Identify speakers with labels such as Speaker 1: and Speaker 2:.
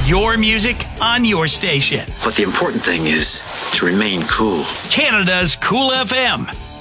Speaker 1: Your music on your station.
Speaker 2: But the important thing is to remain cool.
Speaker 1: Canada's Cool FM.